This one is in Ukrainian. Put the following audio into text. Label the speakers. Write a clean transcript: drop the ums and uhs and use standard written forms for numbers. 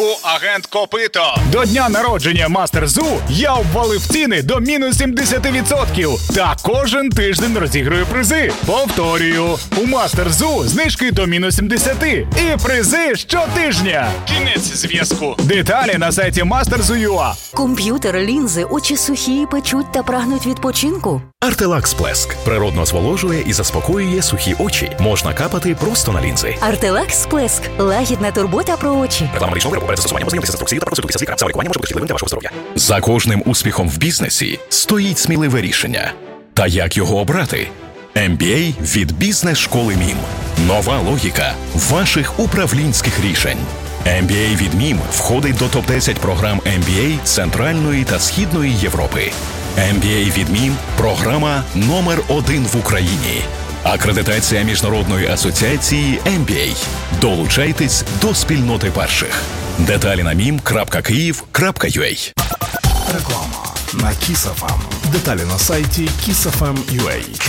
Speaker 1: у Агент Копито.
Speaker 2: До дня народження Master Zoo я обвалив ціни до мінус 70%. Та кожен тиждень розіграю призи. Повторюю, у Master Zoo знижки до мінус 70%. І призи щотижня.
Speaker 1: Кінець зв'язку.
Speaker 2: Деталі на сайті masterzoo.ua.
Speaker 3: Комп'ютер, лінзи, очі сухі, печуть та прагнуть відпочинку?
Speaker 4: Артелакс Плеск природно зволожує і заспокоює сухі очі. Можна капати просто на лінзи.
Speaker 3: Артелакс Сплеск. Лагідна турбота про очі.
Speaker 4: Реклама річного виробу перед застосуванням ознайомтеся з інструкцією та проконсультуйтеся з лікарем. Саме лікування може бути шкідливим для вашого здоров'я. За кожним успіхом в бізнесі стоїть сміливе рішення. Та як його обрати? MBA від бізнес-школи МІМ. Нова логіка ваших управлінських рішень. MBA від МІМ входить до топ-10 програм MBA Центральної та Східної Європи. MBA від МІМ – програма номер 1 в Україні. Акредитація Міжнародної асоціації MBA. Долучайтесь до спільноти перших. Деталі на mim.kyiv.ua.
Speaker 5: Реклама на Kiss FM. Деталі на сайті kissfm.ua.